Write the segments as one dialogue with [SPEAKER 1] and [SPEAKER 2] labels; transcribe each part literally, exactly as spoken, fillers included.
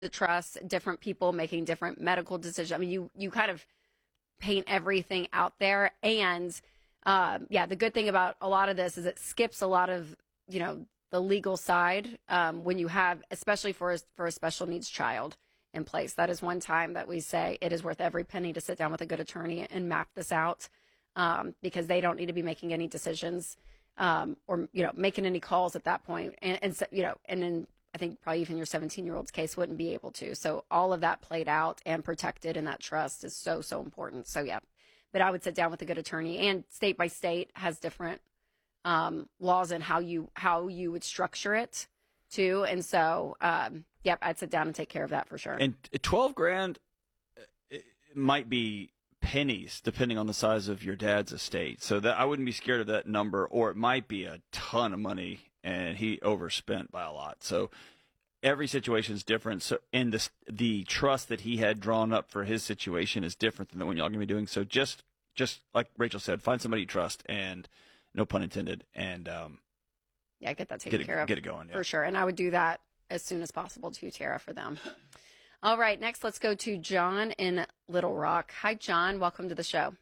[SPEAKER 1] the trust, different people making different medical decisions. I mean, you you kind of paint everything out there. And um, yeah, the good thing about a lot of this is it skips a lot of, you know, the legal side um, when you have, especially for a, for a special needs child in place. That is one time that we say it is worth every penny to sit down with a good attorney and map this out um, because they don't need to be making any decisions um, or, you know, making any calls at that point. And, and so, you know, and then I think probably even your seventeen-year-old's case wouldn't be able to. So all of that played out and protected in that trust is so, so important. So, yeah. But I would sit down with a good attorney, and state by state has different um, laws and how you how you would structure it, too. And so, um, yep, I'd sit down and take care of that for sure.
[SPEAKER 2] And twelve grand it might be pennies depending on the size of your dad's estate. So that I wouldn't be scared of that number, or it might be a ton of money and he overspent by a lot. So every situation is different. So, and the the trust that he had drawn up for his situation is different than the one y'all going to be doing. So just just like Rachel said, find somebody you trust, and no pun intended, and um,
[SPEAKER 1] yeah, get that taken
[SPEAKER 2] get it,
[SPEAKER 1] care of.
[SPEAKER 2] Get it going. Yeah.
[SPEAKER 1] For sure. And I would do that as soon as possible too, Tara, for them. All right, next let's go to John in Little Rock. Hi, John. Welcome to the show.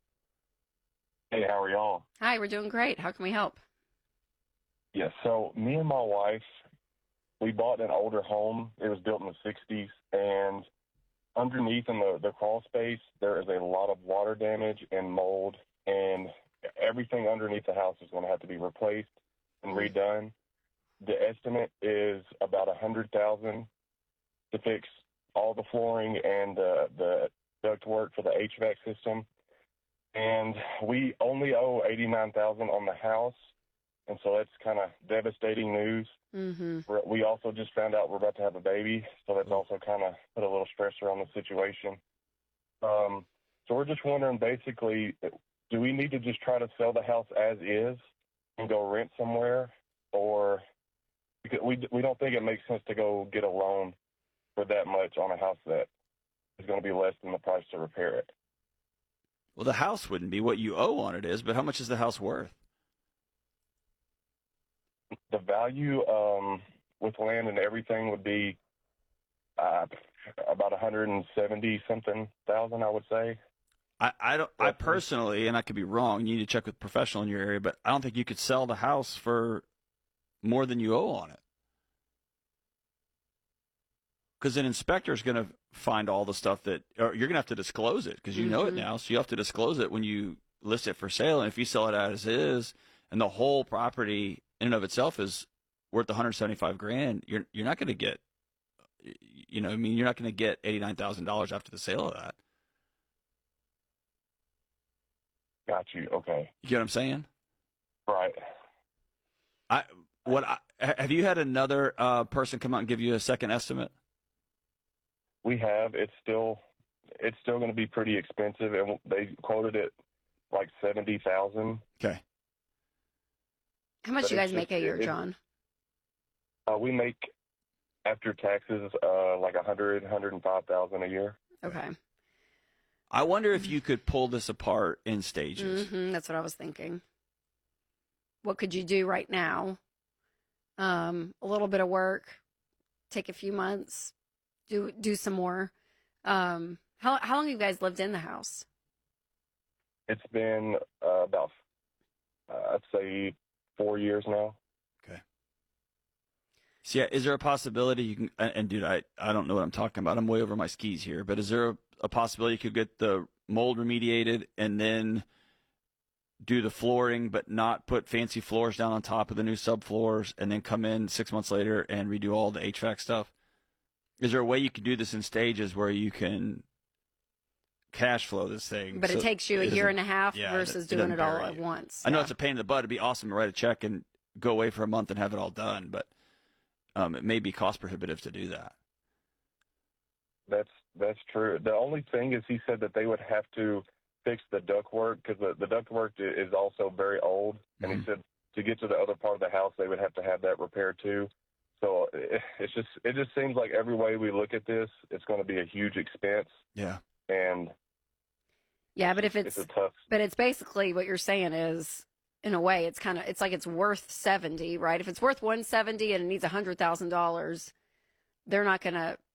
[SPEAKER 3] Hey, how are y'all?
[SPEAKER 1] Hi, we're doing great. How can we help?
[SPEAKER 3] Yes, yeah, so me and my wife, we bought an older home. It was built in the sixties, and underneath in the, the crawl space, there is a lot of water damage and mold, and everything underneath the house is going to have to be replaced and redone. The estimate is about a hundred thousand dollars to fix all the flooring and uh, the ductwork for the H V A C system, and we only owe eighty-nine thousand dollars on the house. And so that's kind of devastating news.
[SPEAKER 1] Mm-hmm.
[SPEAKER 3] We're, we also just found out we're about to have a baby, so that's also kind of put a little stressor on the situation. Um, so we're just wondering, basically, do we need to just try to sell the house as is and go rent somewhere, or because we we don't think it makes sense to go get a loan for that much on a house that is going to be less than the price to repair it?
[SPEAKER 2] Well, the house wouldn't be what you owe on it is, but how much is the house worth?
[SPEAKER 3] The value um, with land and everything would be uh, about one hundred seventy something thousand, I would say.
[SPEAKER 2] I, I don't. I personally, and I could be wrong. You need to check with a professional in your area, but I don't think you could sell the house for more than you owe on it, because an inspector is going to find all the stuff that, or you're going to have to disclose it because you mm-hmm. know it now. So you have to disclose it when you list it for sale. And if you sell it as is, and the whole property in and of itself is worth one hundred seventy-five grand, you're you're not going to get, you know, I mean, you're not going to get eighty-nine thousand dollars after the sale of that.
[SPEAKER 3] Got you. Okay.
[SPEAKER 2] You get what I'm saying?
[SPEAKER 3] Right.
[SPEAKER 2] I what I, have you had another uh, person come out and give you a second estimate?
[SPEAKER 3] We have. It's still it's still going to be pretty expensive, and they quoted it like seventy thousand.
[SPEAKER 2] Okay.
[SPEAKER 1] How much
[SPEAKER 3] But
[SPEAKER 1] do you guys
[SPEAKER 3] just,
[SPEAKER 1] make a year,
[SPEAKER 3] it,
[SPEAKER 1] John?
[SPEAKER 3] Uh, we make, after taxes, uh, like a hundred, hundred and five thousand a year.
[SPEAKER 1] Okay.
[SPEAKER 2] I wonder if you could pull this apart in stages.
[SPEAKER 1] Mm-hmm, that's what I was thinking. What could you do right now? Um, a little bit of work, take a few months, do do some more. Um, how how long have you guys lived in the house?
[SPEAKER 3] It's been uh, about, uh, I'd say, four years now.
[SPEAKER 2] Okay. So yeah, is there a possibility you can? And dude, I I don't know what I'm talking about. I'm way over my skis here. But is there a, a possibility you could get the mold remediated and then do the flooring, but not put fancy floors down on top of the new subfloors, and then come in six months later and redo all the H V A C stuff? Is there a way you can do this in stages where you can cash flow this thing?
[SPEAKER 1] But
[SPEAKER 2] so
[SPEAKER 1] it takes you a year and a half
[SPEAKER 2] yeah,
[SPEAKER 1] versus
[SPEAKER 2] it,
[SPEAKER 1] doing
[SPEAKER 2] it
[SPEAKER 1] it all
[SPEAKER 2] bury
[SPEAKER 1] at
[SPEAKER 2] you.
[SPEAKER 1] once.
[SPEAKER 2] I know
[SPEAKER 1] yeah.
[SPEAKER 2] it's a pain in the butt. It'd be awesome to write a check and go away for a month and have it all done, but um, it may be cost prohibitive to do that.
[SPEAKER 3] That's that's true. The only thing is, he said that they would have to fix the ductwork because the, the ductwork is also very old, and mm-hmm. he said to get to the other part of the house, they would have to have that repaired too. So it, it's just it just seems like every way we look at this, it's going to be a huge expense.
[SPEAKER 2] Yeah.
[SPEAKER 3] And
[SPEAKER 1] yeah, but if it's,
[SPEAKER 3] it's a tough.
[SPEAKER 1] But it's basically what you're saying is, in a way, it's kind of it's like it's worth seventy, right? If it's worth one seventy and it needs a hundred thousand dollars, they're not going to